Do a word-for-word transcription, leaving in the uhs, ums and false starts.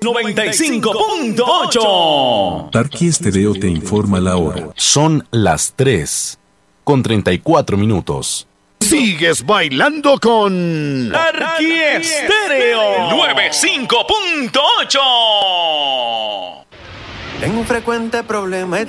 noventa y cinco punto ocho. Tarqui Estéreo te informa la hora. Son las tres con treinta y cuatro minutos. Sigues bailando con Tarqui Estéreo noventa y cinco punto ocho. Tengo un frecuente problema.